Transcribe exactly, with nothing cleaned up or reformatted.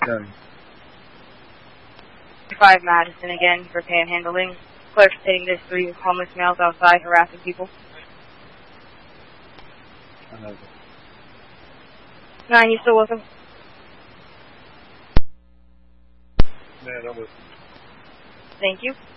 Done. five Madison again for panhandling. Clerk stating there's three homeless males outside harassing people. Uh, Nine, you still with him? Man, I'm with Thank you.